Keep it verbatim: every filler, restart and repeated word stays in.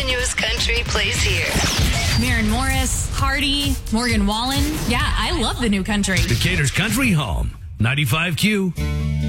continuous country plays here. Maren Morris, Hardy, Morgan Wallen. Yeah, I love the new country. Decatur's Country Home, ninety-five Q.